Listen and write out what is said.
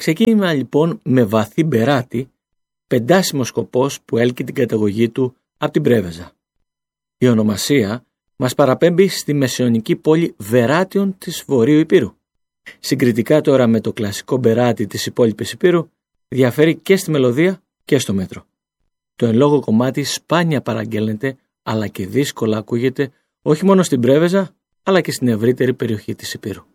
Ξεκίνημα λοιπόν με βαθύ μπεράτη, πεντάσιμο σκοπός που έλκει την καταγωγή του από την Πρέβεζα. Η ονομασία μας παραπέμπει στη μεσαιωνική πόλη Βεράτιον της Βορείου Ηπείρου. Συγκριτικά τώρα με το κλασικό μπεράτη της υπόλοιπης Ηπείρου, διαφέρει και στη μελωδία και στο μέτρο. Το εν λόγω κομμάτι σπάνια παραγγέλνεται, αλλά και δύσκολα ακούγεται όχι μόνο στην Πρέβεζα, αλλά και στην ευρύτερη περιοχή της Ηπείρου.